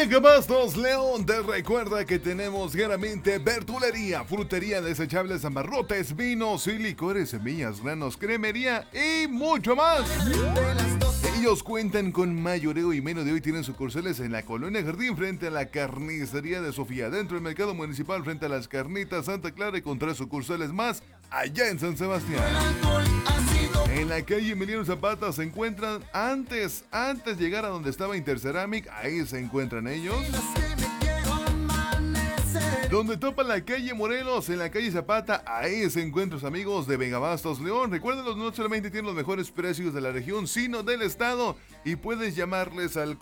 Megabastos León te recuerda que tenemos diariamente verdulería, frutería, desechables, abarrotes, vinos y licores, semillas, granos, cremería y mucho más. Ellos cuentan con mayoreo y menos de hoy tienen sucursales en la Colonia Jardín frente a la carnicería de Sofía, dentro del mercado municipal frente a las Carnitas Santa Clara y con 3 sucursales más allá en San Sebastián. En la calle Emiliano Zapata se encuentran antes de llegar a donde estaba Interceramic, ahí se encuentran ellos. Donde topa la calle Morelos, en la calle Zapata, ahí se encuentran los amigos de Megabastos León. Recuérdalos, no solamente tienen los mejores precios de la región, sino del estado. Y puedes llamarles al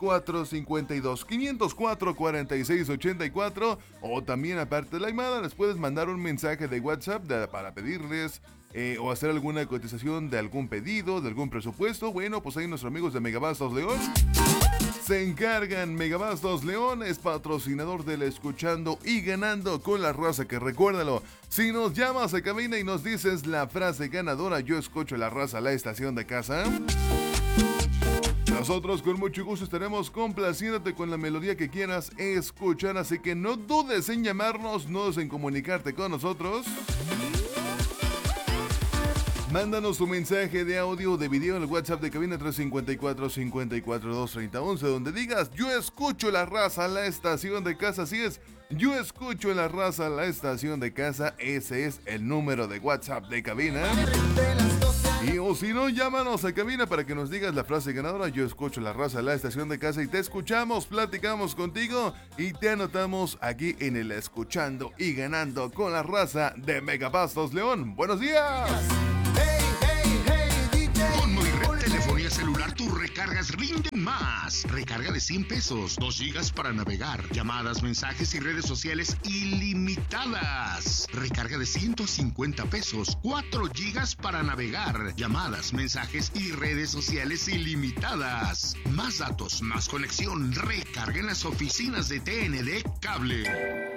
452-504-4684. O también, aparte de la llamada, les puedes mandar un mensaje de WhatsApp para pedirles o hacer alguna cotización de algún pedido, de algún presupuesto. Bueno, pues ahí nuestros amigos de Megabastos León se encargan. Megabastos León es patrocinador del Escuchando y Ganando con la Raza, que recuérdalo, si nos llamas a cabina y nos dices la frase ganadora, yo escucho la Raza, la estación de casa, nosotros con mucho gusto estaremos complaciéndote con la melodía que quieras escuchar, así que no dudes en llamarnos, no dudes en comunicarte con nosotros. Mándanos tu mensaje de audio o de video en el WhatsApp de cabina 354-542-3011, donde digas, yo escucho la Raza, la estación de casa. Así es, yo escucho la Raza, la estación de casa. Ese es el número de WhatsApp de cabina. Y o si no, llámanos a cabina para que nos digas la frase ganadora, yo escucho la Raza, la estación de casa, y te escuchamos, platicamos contigo y te anotamos aquí en el Escuchando y Ganando con la Raza de Megabastos León. ¡Buenos días! Con MyRed Telefonía Celular tus recargas rinden más. Recarga de 100 pesos, 2 gigas para navegar, llamadas, mensajes y redes sociales ilimitadas. Recarga de 150 pesos, 4 gigas para navegar, llamadas, mensajes y redes sociales ilimitadas. Más datos, más conexión. Recarga en las oficinas de TND Cable.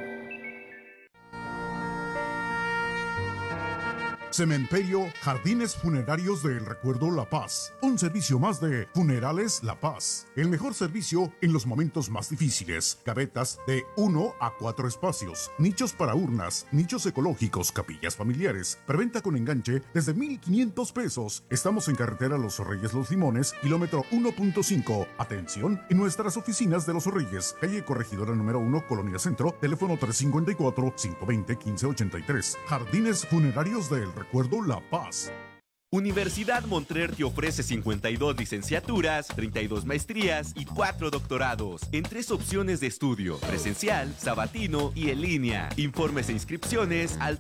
Cementerio Jardines Funerarios del Recuerdo La Paz. Un servicio más de Funerales La Paz. El mejor servicio en los momentos más difíciles. Gavetas de 1 a 4 espacios. Nichos para urnas. Nichos ecológicos. Capillas familiares. Preventa con enganche desde 1,500 pesos. Estamos en carretera Los Reyes Los Limones, kilómetro 1.5. Atención en nuestras oficinas de Los Reyes. Calle Corregidora número 1, Colonia Centro. Teléfono 354-520-1583. Jardines Funerarios del Recuerdo La Paz. Universidad Montclair te ofrece 52 licenciaturas, 32 maestrías y 4 doctorados en 3 opciones de estudio: presencial, sabatino y en línea. Informes e inscripciones al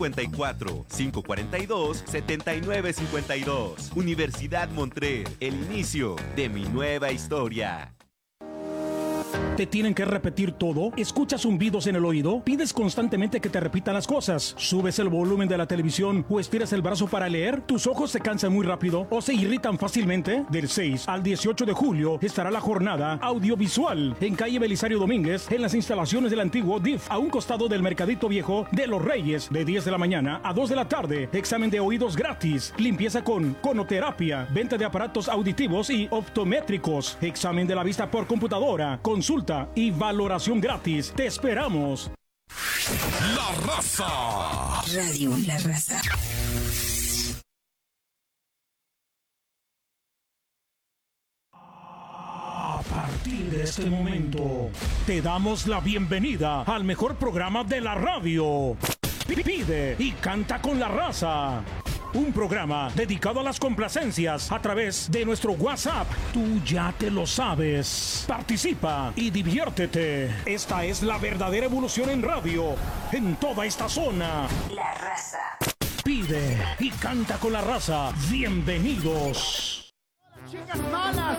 354-542-7952. Universidad Montclair, el inicio de mi nueva historia. ¿Te tienen que repetir todo? ¿Escuchas zumbidos en el oído? ¿Pides constantemente que te repitan las cosas? ¿Subes el volumen de la televisión o estiras el brazo para leer? ¿Tus ojos se cansan muy rápido o se irritan fácilmente? Del 6 al 18 de julio estará la jornada audiovisual en calle Belisario Domínguez, en las instalaciones del antiguo DIF, a un costado del Mercadito Viejo de Los Reyes, de 10 de la mañana a 2 de la tarde. Examen de oídos gratis, limpieza con conoterapia, venta de aparatos auditivos y optométricos, examen de la vista por computadora, consulta y valoración gratis. ¡Te esperamos! La Raza. Radio La Raza. A partir de este momento, te damos la bienvenida al mejor programa de la radio. Pide y canta con la Raza. Un programa dedicado a las complacencias a través de nuestro WhatsApp. Tú ya te lo sabes. Participa y diviértete. Esta es la verdadera evolución en radio, en toda esta zona. La Raza. Pide y canta con la Raza. Bienvenidos. Chicas malas.